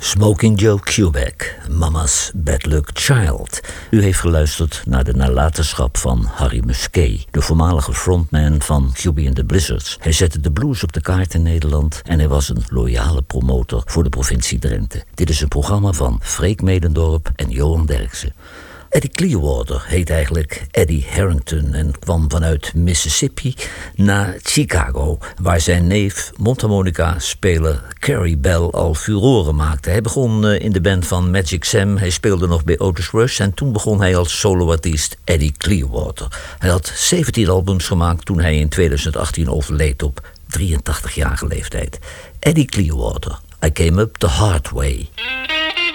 Smoking Joe Kubek, Mama's Bad Luck Child. U heeft geluisterd naar de nalatenschap van Harry Musquet, de voormalige frontman van QB and the Blizzards. Hij zette de blues op de kaart in Nederland en hij was een loyale promotor voor de provincie Drenthe. Dit is een programma van Freek Medendorp en Johan Derksen. Eddie Clearwater heet eigenlijk Eddie Harrington en kwam vanuit Mississippi naar Chicago, waar zijn neef mondharmonica-speler Carrie Bell al furoren maakte. Hij begon in de band van Magic Sam, hij speelde nog bij Otis Rush en toen begon hij als soloartiest Eddie Clearwater. Hij had 17 albums gemaakt toen hij in 2018 overleed op 83-jarige leeftijd. Eddie Clearwater, I Came Up the Hard Way.